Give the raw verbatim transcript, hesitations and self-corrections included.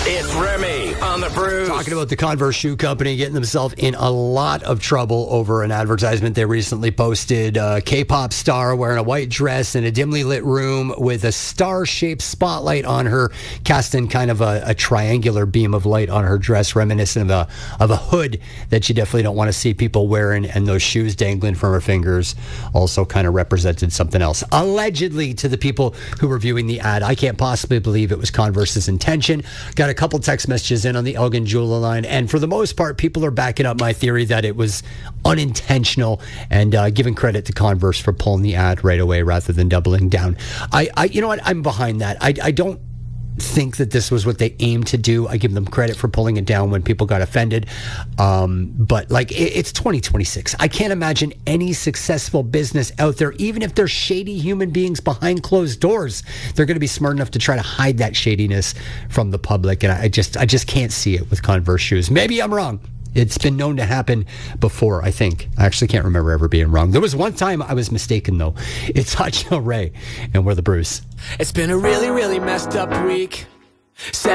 It's Remy on the Brews. Talking about the Converse shoe company getting themselves in a lot of trouble over an advertisement they recently posted. A K-pop star wearing a white dress in a dimly lit room with a star-shaped spotlight on her, casting kind of a, a triangular beam of light on her dress, reminiscent of a, of a hood that you definitely don't want to see people wearing, and those shoes dangling from her fingers also kind of represented something else. Allegedly, to the people who were viewing the ad, I can't possibly believe it was Converse's intention. Got a couple text messages in on the Elgin Jewelry line, and for the most part, people are backing up my theory that it was unintentional, and uh, giving credit to Converse for pulling the ad right away rather than doubling down. I, I you know what? I'm behind that. I, I don't think that this was what they aimed to do. I give them credit for pulling it down when people got offended. Um, but like, it, it's twenty twenty-six. I can't imagine any successful business out there, even if they're shady human beings behind closed doors, they're going to be smart enough to try to hide that shadiness from the public. And I, I just, I just can't see it with Converse shoes. Maybe I'm wrong. It's been known to happen before, I think. I actually can't remember ever being wrong. There was one time I was mistaken, though. It's Hot Show Ray, and we're the Bruce. It's been a really, really messed up week.